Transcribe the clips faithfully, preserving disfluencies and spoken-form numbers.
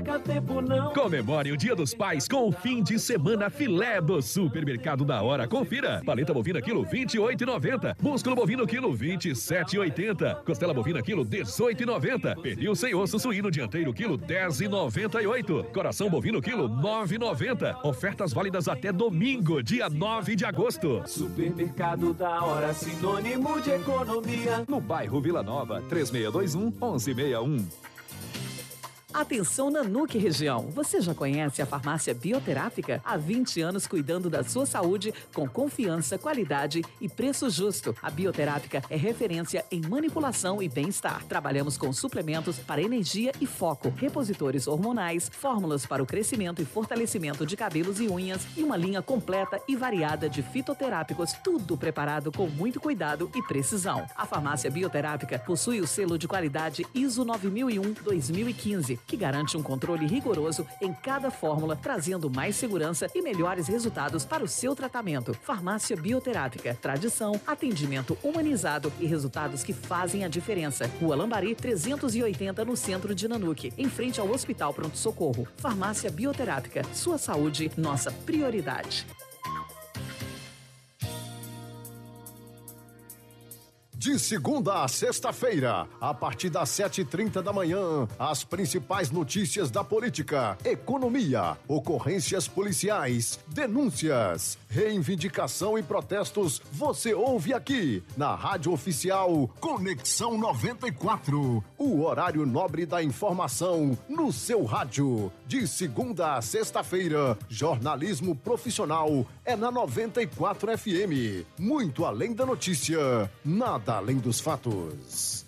perca tempo não. Comemore o Dia dos Pais com o fim de semana filé do Supermercado da Hora. Confira. Paleta bovina quilo vinte e oito reais e noventa centavos. Músculo bovino quilo vinte e sete reais e oitenta centavos. Costela bovina quilo dezoito reais e noventa centavos. Pernil sem osso suíno dianteiro quilo dez reais e noventa e oito centavos. Coração bovino quilo nove reais e noventa centavos. Ofertas válidas até domingo, dia nove de agosto. Supermercado da Hora, sinônimo de economia. No bairro Vila Nova, três seis dois um, um um seis um. Atenção Nanuque região. Você já conhece a farmácia Bioterápica? Há vinte anos cuidando da sua saúde com confiança, qualidade e preço justo. A Bioterápica é referência em manipulação e bem-estar. Trabalhamos com suplementos para energia e foco, repositores hormonais, fórmulas para o crescimento e fortalecimento de cabelos e unhas e uma linha completa e variada de fitoterápicos, tudo preparado com muito cuidado e precisão. A farmácia Bioterápica possui o selo de qualidade I S O nove mil e um barra dois mil e quinze, que garante um controle rigoroso em cada fórmula, trazendo mais segurança e melhores resultados para o seu tratamento. Farmácia Bioterápica, tradição, atendimento humanizado e resultados que fazem a diferença. Rua Lambari, trezentos e oitenta, no centro de Nanuque, em frente ao Hospital Pronto Socorro. Farmácia Bioterápica, sua saúde, nossa prioridade. De segunda a sexta-feira, a partir das sete e trinta da manhã, as principais notícias da política, economia, ocorrências policiais, denúncias, reivindicação e protestos, você ouve aqui, na Rádio Oficial Conexão noventa e quatro. O horário nobre da informação no seu rádio. De segunda a sexta-feira, jornalismo profissional é na noventa e quatro F M. Muito além da notícia, nada além dos fatos.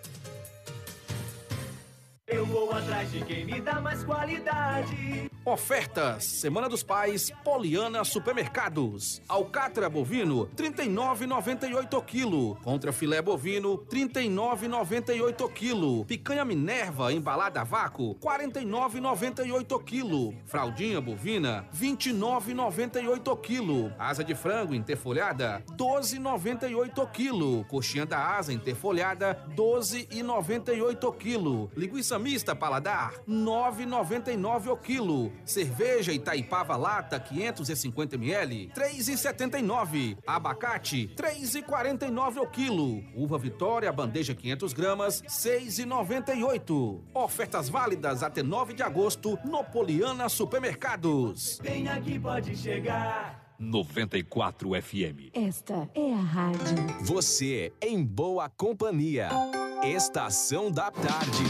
Eu vou atrás de quem me dá mais qualidade. Ofertas, Semana dos Pais, Poliana Supermercados. Alcatra bovino, trinta e nove reais e noventa e oito centavos o quilo. Contra filé bovino, trinta e nove reais e noventa e oito centavos o quilo. Picanha Minerva, embalada a vácuo, quarenta e nove reais e noventa e oito centavos o quilo. Fraldinha bovina, vinte e nove reais e noventa e oito centavos o quilo. Asa de frango interfolhada, doze reais e noventa e oito centavos o quilo. Coxinha da asa interfolhada, doze reais e noventa e oito centavos o quilo. Linguiça mista paladar, nove reais e noventa e nove centavos o quilo. Cerveja Itaipava lata, quinhentos e cinquenta mililitros, três reais e setenta e nove centavos. Abacate, três reais e quarenta e nove centavos o quilo. Uva Vitória, bandeja quinhentas gramas, seis reais e noventa e oito centavos. Ofertas válidas até nove de agosto no Poliana Supermercados. Vem aqui, pode chegar. noventa e quatro F M. Esta é a rádio. Você em boa companhia. Estação da Tarde.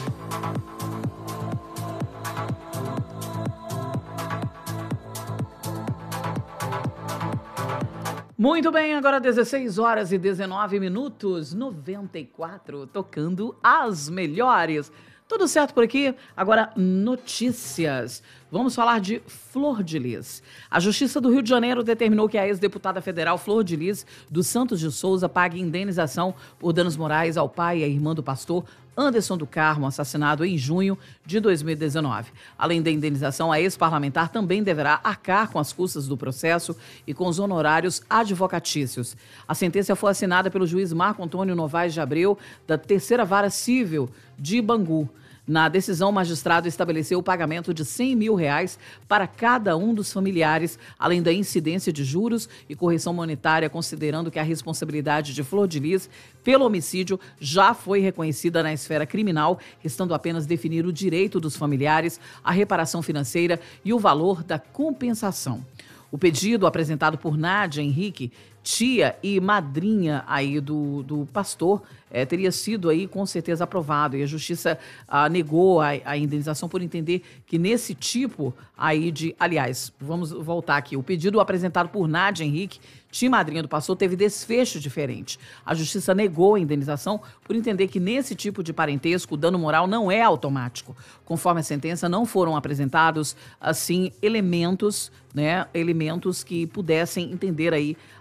Muito bem, agora dezesseis horas e dezenove minutos, noventa e quatro, tocando as melhores. Tudo certo por aqui? Agora, notícias. Vamos falar de Flor de Lis. A Justiça do Rio de Janeiro determinou que a ex-deputada federal Flor de Lis dos Santos de Souza pague indenização por danos morais ao pai e à irmã do pastor Anderson do Carmo, assassinado em junho de dois mil e dezenove. Além da indenização, a ex-parlamentar também deverá arcar com as custas do processo e com os honorários advocatícios. A sentença foi assinada pelo juiz Marco Antônio Novaes de Abreu, da Terceira Vara Civil de Bangu. Na decisão, o magistrado estabeleceu o pagamento de cem mil reais para cada um dos familiares, além da incidência de juros e correção monetária, considerando que a responsabilidade de Flor de Lis pelo homicídio já foi reconhecida na esfera criminal, restando apenas definir o direito dos familiares, a reparação financeira e o valor da compensação. O pedido apresentado por Nádia Henrique, tia e madrinha aí do, do pastor, é, teria sido aí com certeza aprovado, e a justiça ah, negou a, a indenização por entender que nesse tipo aí de... Aliás, vamos voltar aqui. O pedido apresentado por Nádia Henrique, tia e madrinha do pastor, teve desfecho diferente. A justiça negou a indenização por entender que nesse tipo de parentesco o dano moral não é automático. Conforme a sentença, não foram apresentados, assim, elementos, né, elementos que pudessem entender aí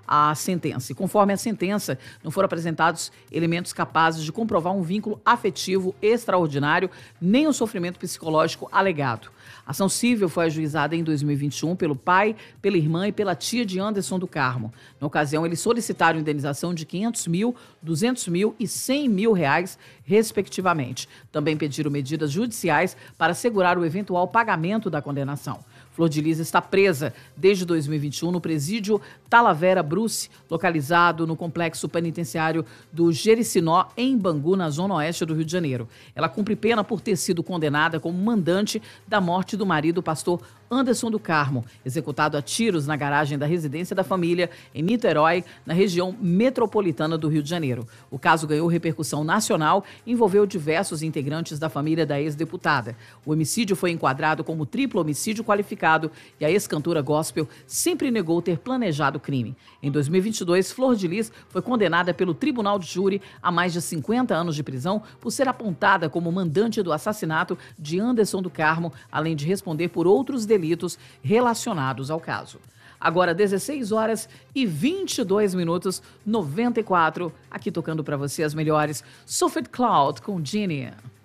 a sentença. E conforme a sentença, não foram apresentados elementos capazes de comprovar um vínculo afetivo extraordinário, nem o sofrimento psicológico alegado. A ação civil foi ajuizada em dois mil e vinte e um pelo pai, pela irmã e pela tia de Anderson do Carmo. Na ocasião, eles solicitaram indenização de quinhentos mil, duzentos mil e cem mil reais, respectivamente. Também pediram medidas judiciais para assegurar o eventual pagamento da condenação. Flor de Lis está presa desde dois mil e vinte e um no presídio Talavera Bruce, localizado no complexo penitenciário do Jericinó, em Bangu, na zona oeste do Rio de Janeiro. Ela cumpre pena por ter sido condenada como mandante da morte do marido, pastor Anderson do Carmo, executado a tiros na garagem da residência da família em Niterói, na região metropolitana do Rio de Janeiro. O caso ganhou repercussão nacional e envolveu diversos integrantes da família da ex-deputada. O homicídio foi enquadrado como triplo homicídio qualificado e a ex-cantora gospel sempre negou ter planejado o crime. Em dois mil e vinte e dois, Flor de Lis foi condenada pelo Tribunal de Júri a mais de cinquenta anos de prisão por ser apontada como mandante do assassinato de Anderson do Carmo, além de responder por outros delitos delitos relacionados ao caso. Agora, dezesseis horas e vinte e dois minutos, noventa e quatro, aqui tocando para você as melhores. Sophie Cloud com Genie.